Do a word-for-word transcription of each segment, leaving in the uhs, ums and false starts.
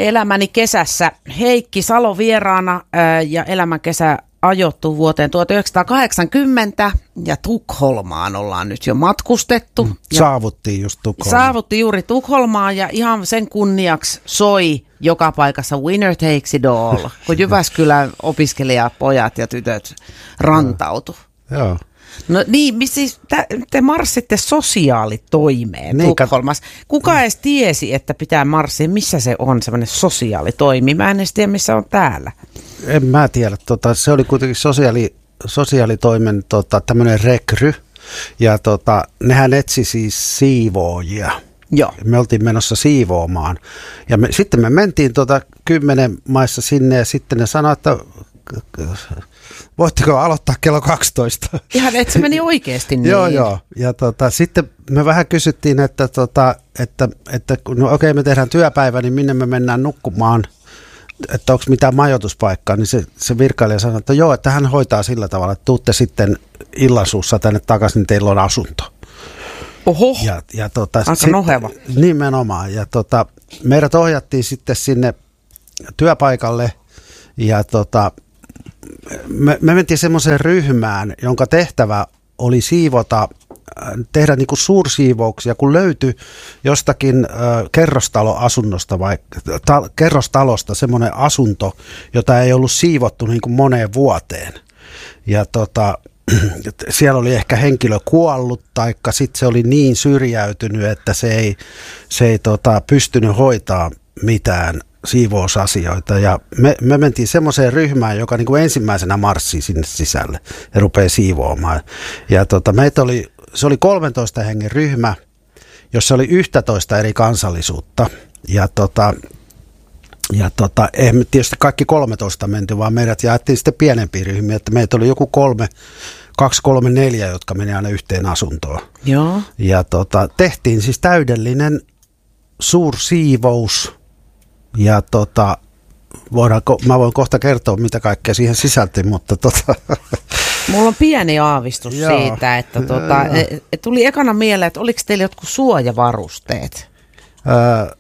Elämäni kesässä. Heikki Salo vieraana ää, ja elämän kesä ajoittuu vuoteen tuhatyhdeksänsataakahdeksankymmentä ja Tukholmaan ollaan nyt jo matkustettu. Mm, saavuttiin just Tukholmaan. Saavutti juuri Tukholmaan ja ihan sen kunniaksi soi joka paikassa Winner Takes It All, kun Jyväskylän opiskelijapojat ja tytöt rantautu. Joo. No niin, siis te marssitte sosiaalitoimeen niin, Tukholmassa. Kuka edes tiesi, että pitää marssia? Missä se on semmoinen sosiaalitoimi? Mä en edes tiedä, missä on täällä. En mä tiedä. Tota, se oli kuitenkin sosiaali, sosiaalitoimen tota, tämmöinen rekry. Ja tota, nehän etsi siis siivoojia. Joo. Me oltiin menossa siivoamaan. Ja me, sitten me mentiin tota, kymmenen maissa sinne ja sitten ne sanoi, että voitteko aloittaa kello kaksitoista? Ihan, että se meni oikeasti niin. Joo, joo. Ja tota, sitten me vähän kysyttiin, että, tota, että, että no okei, me tehdään työpäivä, niin minne me mennään nukkumaan, että onko mitään majoituspaikkaa, niin se, se virkailija sanoi, että joo, että hän hoitaa sillä tavalla, että tuutte sitten illansuussa tänne takaisin, niin teillä on asunto. Oho, ja, ja tota, aika sit, noheva. Nimenomaan. Ja tota, meidät ohjattiin sitten sinne työpaikalle ja tota, me, me mentiin semmoiseen ryhmään, jonka tehtävä oli siivota, tehdä niin kuin suursiivouksia, kun löytyi jostakin äh, kerrostaloasunnosta vai ta, kerrostalosta semmoinen asunto, jota ei ollut siivottu niin kuin moneen vuoteen. Ja tota, siellä oli ehkä henkilö kuollut, taikka sitten se oli niin syrjäytynyt, että se ei, se ei tota, pystynyt hoitaa mitään siivousasioita. Ja me, me mentiin semmoiseen ryhmään, joka niin kuin ensimmäisenä marssii sinne sisälle ja rupeaa siivoamaan. Ja tota, meitä oli, se oli kolmentoista hengen ryhmä, jossa oli yksitoista eri kansallisuutta. Ja tota, Ja tota, eihän me tietysti kaikki kolmetoista menty, vaan meidät jaettiin sitten pienempiä ryhmiä, että meitä oli joku kolme, kaksi, kolme, neljä, jotka meni aina yhteen asuntoon. Joo. Ja tota, tehtiin siis täydellinen suursiivous ja tota, voidaanko, mä voin kohta kertoa, mitä kaikkea siihen sisälti, mutta tota... Mulla on pieni aavistus siitä, että tota, et tuli ekana mieleen, että oliko teillä jotkut suojavarusteet? Öö,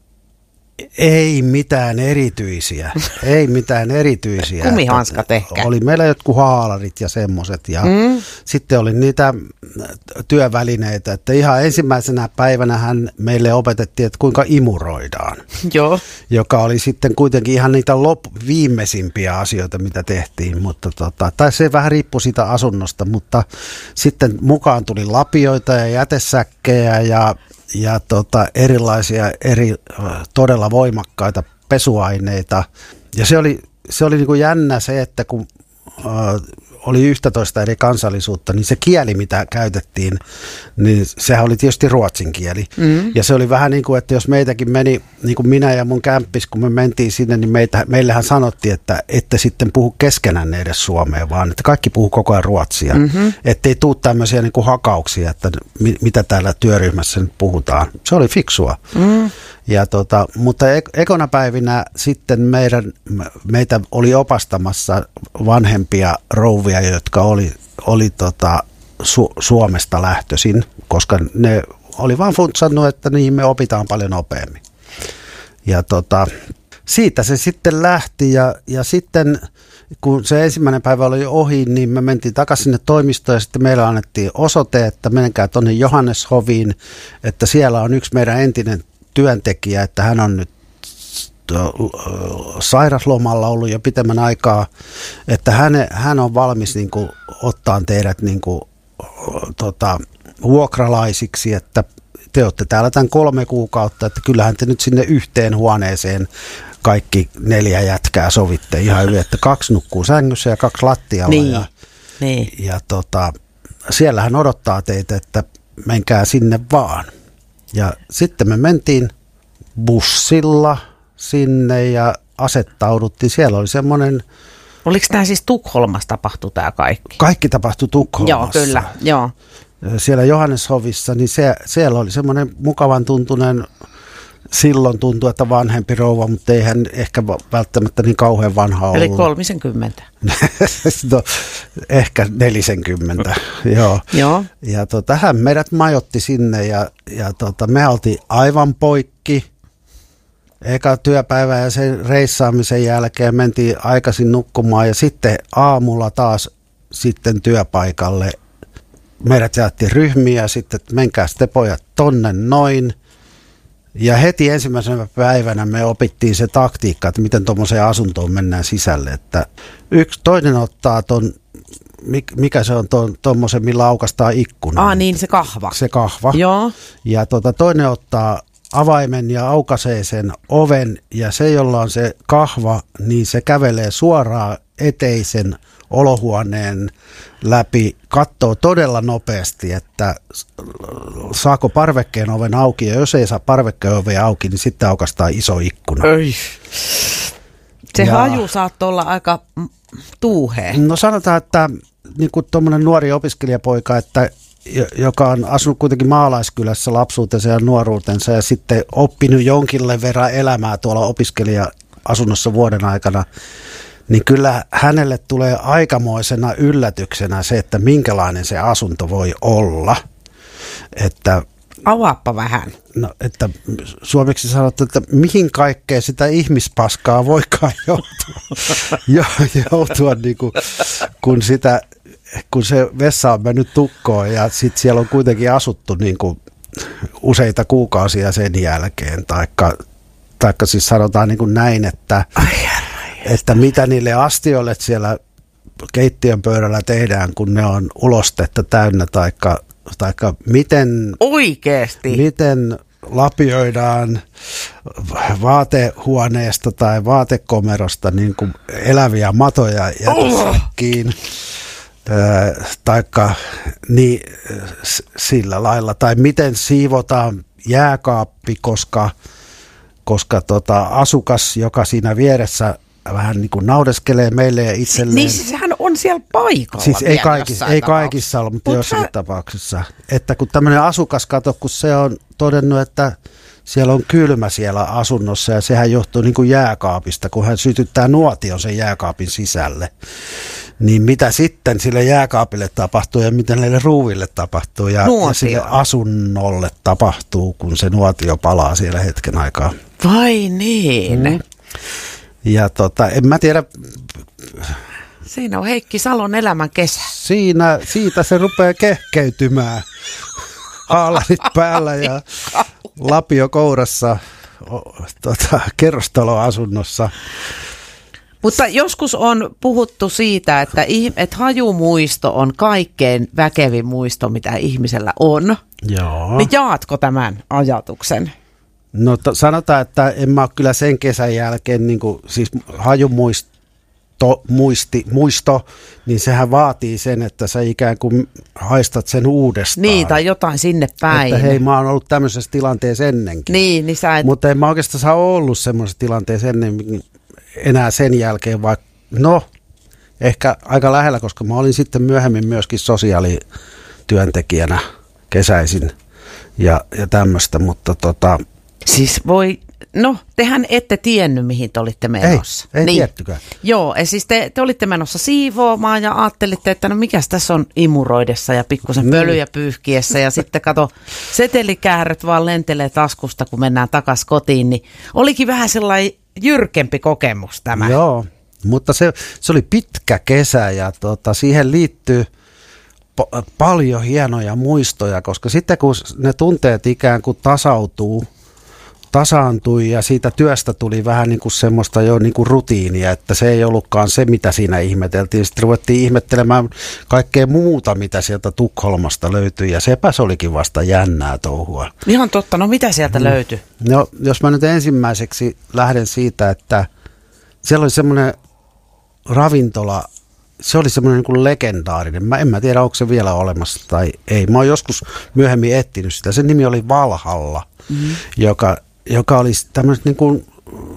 Ei mitään erityisiä, ei mitään erityisiä. Kumihanskat ehkä. Oli meillä jotkut haalarit ja semmoiset ja mm. sitten oli niitä työvälineitä, että ihan ensimmäisenä päivänähän meille opetettiin, että kuinka imuroidaan. Joo. Joka oli sitten kuitenkin ihan niitä lop- viimeisimpiä asioita, mitä tehtiin, mutta tota, tai se vähän riippui siitä asunnosta, mutta sitten mukaan tuli lapioita ja jätesäkkejä ja ja tota, erilaisia eri todella voimakkaita pesuaineita. Ja se oli, se oli niin kuin jännä se, että kun äh, oli yksitoista eri kansallisuutta, niin se kieli, mitä käytettiin, niin sehän oli tietysti ruotsin kieli. Mm. Ja se oli vähän niin kuin, että jos meitäkin meni, niin kuin minä ja mun kämppis, kun me mentiin sinne, niin meitä, meillähän sanottiin, että ette sitten puhu keskenänne edes suomea, vaan että kaikki puhuu koko ajan ruotsia. Mm-hmm. Ettei tule tämmöisiä niin kuin hakauksia, että mi, mitä täällä työryhmässä nyt puhutaan. Se oli fiksua. Mm. Ja tota, mutta ekona päivinä sitten meidän, meitä oli opastamassa vanhempia rouvia, jotka oli, oli tota Su- Suomesta lähtöisin, koska ne oli vaan funtsannut, että niihin me opitaan paljon nopeammin. Ja tota, siitä se sitten lähti ja, ja sitten kun se ensimmäinen päivä oli ohi, niin me mentiin takaisin sinne toimistoon ja sitten meillä annettiin osoite, että menkää tuonne Johanneshoviin, että siellä on yksi meidän entinen työntekijä, että hän on nyt sairaslomalla ollut jo pitemmän aikaa, että hän, hän on valmis niin kuin, ottaa teidät niin kuin, tota, vuokralaisiksi, että te olette täällä tämän kolme kuukautta, että kyllähän te nyt sinne yhteen huoneeseen kaikki neljä jätkää sovitte ihan hyvin, että kaksi nukkuu sängyssä ja kaksi lattialla. Niin. Ja, niin. ja tota, siellähän odottaa teitä, että menkää sinne vaan. Ja sitten me mentiin bussilla sinne ja asettauduttiin. Siellä oli semmoinen... Oliko tämä siis Tukholmassa tapahtui tämä kaikki? Kaikki tapahtui Tukholmassa. Joo, kyllä. Joo. Siellä Johanneshovissa, niin se, siellä oli semmoinen mukavan tuntunen, silloin tuntui, että vanhempi rouva, mutta ei hän ehkä välttämättä niin kauhean vanha ollut. Eli kolmisenkymmentä. No, ehkä nelisenkymmentä, joo. Joo. Ja tota, hän meidät majoitti sinne ja, ja tota, me oltiin aivan poikki. eka työpäivä ja sen reissaamisen jälkeen mentiin aikaisin nukkumaan ja sitten aamulla taas sitten työpaikalle. Meidät jaettiin ryhmiä sitten, että menkää sitten pojat tonne noin. Ja heti ensimmäisenä päivänä me opittiin se taktiikka, että miten tuommoiseen asuntoon mennään sisälle. Että yksi toinen ottaa ton, mikä se on tuommoisen, millä aukaistaan ikkuna. Ah niin, se kahva. Se kahva. Joo. Ja tota, toinen ottaa avaimen ja aukaisee sen oven ja se, jolla on se kahva, niin se kävelee suoraan eteisen olohuoneen läpi, katsoo todella nopeasti, että saako parvekkeen oven auki, ja jos ei saa parvekkeen oven auki, niin sitten aukaistaan iso ikkuna. Ei. Se ja, haju saattoi olla aika tuuhea. No sanotaan, että niin kuin tuommoinen nuori opiskelijapoika, että joka on asunut kuitenkin maalaiskylässä lapsuutensa ja nuoruutensa ja sitten oppinut jonkinlainen verran elämää tuolla opiskelija-asunnossa vuoden aikana, niin kyllä hänelle tulee aikamoisena yllätyksenä se, että minkälainen se asunto voi olla. Että, avaappa vähän. No, että suomeksi sanottu, että mihin kaikkeen sitä ihmispaskaa voikaan joutua, joutua niin kuin, kun, sitä, kun se vessa on mennyt tukkoon ja sitten siellä on kuitenkin asuttu niin kuin useita kuukausia sen jälkeen. Taikka, taikka siis sanotaan niin kuin näin, että... Ai, että mitä niille astioille siellä keittiön pöydällä tehdään, kun ne on ulostetta täynnä, taikka, taikka miten, oikeasti. miten lapioidaan vaatehuoneesta tai vaatekomerosta niin kuin eläviä matoja jätesäkkiin, oh. taikka niin, sillä lailla. Tai miten siivotaan jääkaappi, koska, koska tota, asukas, joka siinä vieressä vähän niin kuin naudeskelee meille ja itselleen. Niin siis sehän on siellä paikalla. Siis ei kaikissa, ei kaikissa ole, mutta Mut jossakin sä... tapauksessa. Että kun tämmöinen asukas, kato, kun se on todennut, että siellä on kylmä siellä asunnossa ja sehän johtuu niin kuin jääkaapista, kun hän sytyttää nuotion sen jääkaapin sisälle. Niin mitä sitten sille jääkaapille tapahtuu ja miten näille ruuville tapahtuu ja, ja sille asunnolle tapahtuu, kun se nuotio palaa siellä hetken aikaa. Vai niin? Mm. Ja tota, en mä tiedä. Siinä on Heikki Salon elämän kesä. Siinä, siitä se rupeaa kehkeytymään. Haalarit päällä ja lapio kourassa tota, kerrostaloasunnossa. Mutta joskus on puhuttu siitä, että, että hajumuisto on kaikkein väkevin muisto, mitä ihmisellä on. Joo. Niin jaatko tämän ajatuksen? No to, sanotaan, että en mä ole kyllä sen kesän jälkeen, niin kuin, siis hajumuisto, muisti, muisto, niin sehän vaatii sen, että sä ikään kuin haistat sen uudestaan. Niin, tai jotain sinne päin. Että hei, mä oon ollut tämmöisessä tilanteessa ennenkin. Niin, niin sä et... Mutta en mä oikeastaan ole ollut semmoisessa tilanteessa ennen, enää sen jälkeen, vaikka no, ehkä aika lähellä, koska mä olin sitten myöhemmin myöskin sosiaalityöntekijänä kesäisin ja, ja tämmöistä, mutta tota... Siis voi, no tehän ette tiennyt, mihin te olitte menossa. Ei, ei niin. Tiettykään. Joo, siis te, te olitte menossa siivoamaan ja ajattelitte, että no mikäs tässä on imuroidessa ja pikkusen niin. Pölyjä pyyhkiessä ja sitten kato, setelikääröt vaan lentelee taskusta, kun mennään takaisin kotiin, niin olikin vähän sellainen jyrkempi kokemus tämä. Joo, mutta se, se oli pitkä kesä ja tota, siihen liittyy po- paljon hienoja muistoja, koska sitten kun ne tunteet ikään kuin tasautuu, tasaantui ja siitä työstä tuli vähän niin kuin semmoista jo niin kuin rutiinia, että se ei ollutkaan se, mitä siinä ihmeteltiin. Sitten ruvettiin ihmettelemään kaikkea muuta, mitä sieltä Tukholmasta löytyi ja sepä se olikin vasta jännää touhua. Ihan totta, no mitä sieltä hmm. löytyi? No jos mä nyt ensimmäiseksi lähden siitä, että siellä oli semmoinen ravintola, se oli semmoinen niin kuin legendaarinen. Mä en mä tiedä, onko se vielä olemassa tai ei. Mä oon joskus myöhemmin etsinyt sitä. Sen nimi oli Valhalla, mm-hmm. joka... joka olisi tämmöinen niin kuin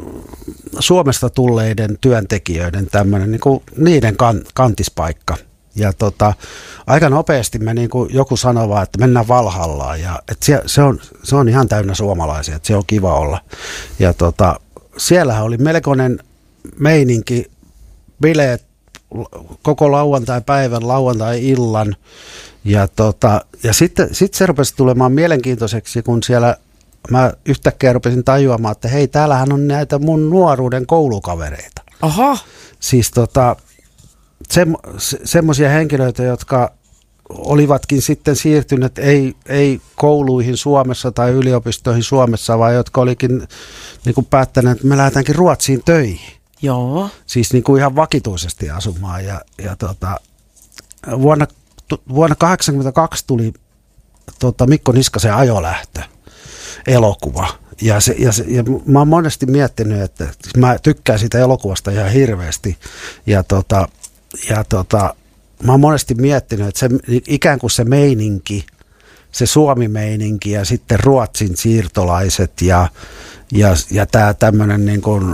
Suomesta tulleiden työntekijöiden tämmöinen niin kuin niiden kan, kantispaikka. Ja tota, aika nopeasti me niin kuin joku sanoi vaan, että mennään Valhallaan. Ja että se, se, on, se on ihan täynnä suomalaisia, että se on kiva olla. Ja tota, siellähän oli melkoinen meininki, bileet koko lauantai-päivän, lauantai-illan. Ja, tota, ja sitten sit se rupesi tulemaan mielenkiintoiseksi, kun siellä mä yhtäkkiä rupesin tajuamaan, että hei, täällähän on näitä mun nuoruuden koulukavereita. Aha. Siis tota, se, se, semmoisia henkilöitä, jotka olivatkin sitten siirtyneet ei, ei kouluihin Suomessa tai yliopistoihin Suomessa, vaan jotka olikin niin kuin päättäneet, että me lähdetäänkin Ruotsiin töihin. Joo. Siis niin kuin ihan vakituisesti asumaan. Ja, ja tota, vuonna, vuonna kahdeksankymmentäkaksi tuli tota, Mikko Niskasen Ajolähtö elokuva. Ja, se, ja, se, ja mä oon monesti miettinyt, että mä tykkään siitä elokuvasta ihan hirveästi. Ja, tota, ja tota, mä oon monesti miettinyt, että se, ikään kuin se meininki, se Suomi-meininki ja sitten Ruotsin siirtolaiset ja, ja, ja tämä tämmöinen niin kuin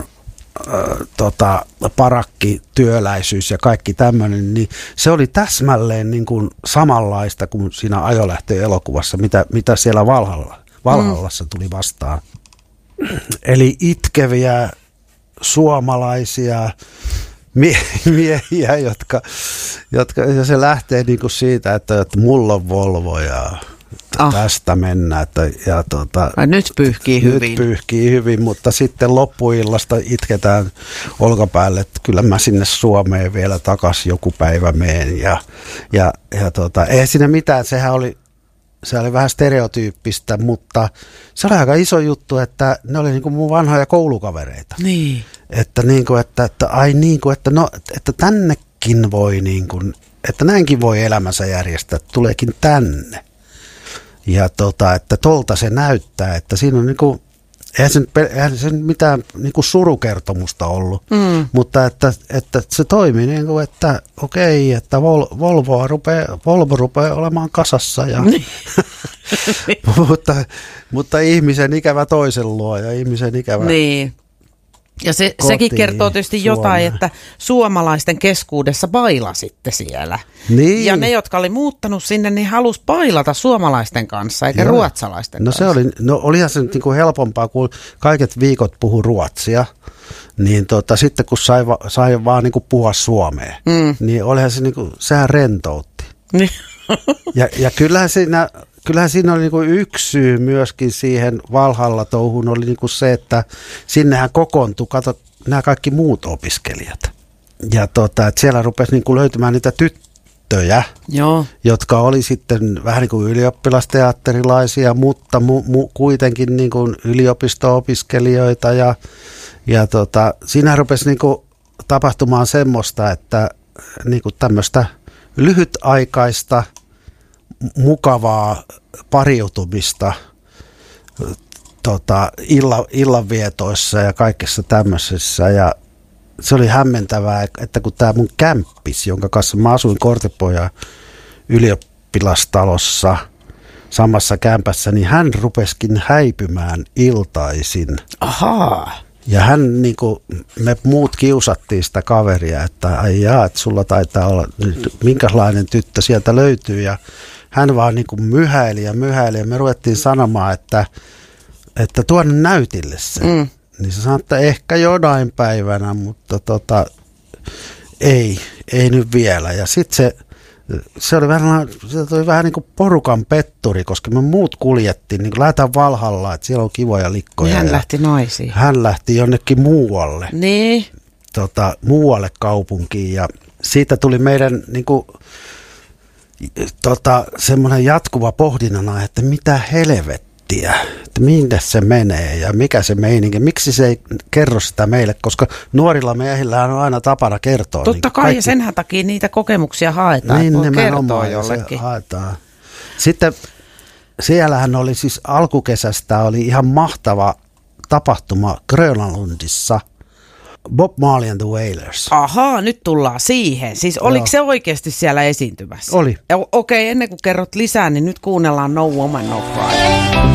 Tota, parakkityöläisyys ja kaikki tämmöinen, niin se oli täsmälleen niin kuin samanlaista kuin siinä Ajolähtö-elokuvassa, mitä, mitä siellä Valhalla, Valhallassa tuli vastaan. Eli itkeviä suomalaisia mie- miehiä, jotka, jotka ja se lähtee niin kuin siitä, että, että mulla on Volvo ja ah. tästä mennään. Että, ja tota, Ai, nyt pyyhkii nyt hyvin. pyyhkii hyvin, mutta sitten loppuillasta itketään olkapäälle, että kyllä mä sinne Suomeen vielä takaisin joku päivä meen. Ja, ja, ja tota, ei siinä mitään, sehän oli, se oli vähän stereotyyppistä, mutta se oli aika iso juttu, että ne oli niin kuin mun vanhoja koulukavereita. Niin. Että, niin kuin, että, että ai niin kuin, että, no, että tännekin voi, niin kuin, että näinkin voi elämänsä järjestää, tuleekin tänne. Ja tota, että tolta se näyttää, että siinä on niinku, eihän se, eihän se mitään niinku surukertomusta ollut, mm. mutta että, että se toimii niin kuin, että okei, että Vol, Volvo, rupeaa, Volvo rupeaa olemaan kasassa, ja, mutta, mutta ihmisen ikävä toisen luo ja ihmisen ikävä niin. Ja se, sekin kertoo tietysti Suomeen. Jotain, että suomalaisten keskuudessa bailasitte siellä. Niin. Ja ne, jotka oli muuttanut sinne, niin halusi bailata suomalaisten kanssa, eikä Joo. ruotsalaisten no kanssa. Se oli, no olihan se nyt niin kuin helpompaa, kun kaiket viikot puhu ruotsia, niin tota, sitten kun sai, va, sai vaan niin kuin puhua suomea, mm. niin olihan se, niin kuin, sehän rentoutti. Niin. ja, ja kyllähän siinä... Kyllähän siinä oli niinku yksi syy myöskin siihen Valhalla-touhuun oli niinku se, että sinnehän kokoontui, kato, nämä kaikki muut opiskelijat. Ja tota, että siellä rupesi niinku löytymään niitä tyttöjä, Joo. jotka oli sitten vähän niin kuin ylioppilasteatterilaisia, mutta mu, mu, kuitenkin niin kuin yliopisto-opiskelijoita. Ja, ja tota, siinä rupesi niinku tapahtumaan semmoista, että niinku tämmöistä lyhytaikaista, mukavaa pariutumista tota, illa, illanvietoissa ja kaikessa tämmöisessä. Ja se oli hämmentävää, että kun tämä mun kämppis, jonka kanssa mä asuin Kortepojan ylioppilastalossa samassa kämpässä, niin hän rupesikin häipymään iltaisin. Ahaa. Ja hän, niin kuin, me muut kiusattiin sitä kaveria, että ai jaa, että sulla taitaa olla, minkälainen tyttö sieltä löytyy. Ja hän vaan niin kuin myhäili ja myhäili ja me ruvettiin sanomaan, että, että tuonne näytille se. Mm. Niin se sanoi, että ehkä jonain päivänä, mutta tota, ei, ei nyt vielä. Ja sitten se, se oli vähän, se oli vähän niin kuin porukan petturi, koska me muut kuljettiin, niin kuin lähdetään Valhalla, että siellä on kivoja likkoja. Niin hän lähti naisiin. Hän lähti jonnekin muualle. Niin. Tota, muualle kaupunkiin ja siitä tuli meidän niin kuin, tota, semmoinen jatkuva pohdinnana, että mitä helvettiä, että minne se menee ja mikä se meininki, miksi se ei kerro sitä meille, koska nuorilla miehillähän on aina tapana kertoa. Totta niin kai kaikki, senhän takia niitä kokemuksia haetaan, niin, että voi kertoa jollekin. jollekin. Haetaan. Sitten siellähän oli siis alkukesästä oli ihan mahtava tapahtuma Grönlundissa. Bob Marley and the Wailers. Ahaa, nyt tullaan siihen. Siis oliko Joo. se oikeasti siellä esiintymässä? Oli. Okei, okay, ennen kuin kerrot lisää, niin nyt kuunnellaan No Woman No Cry.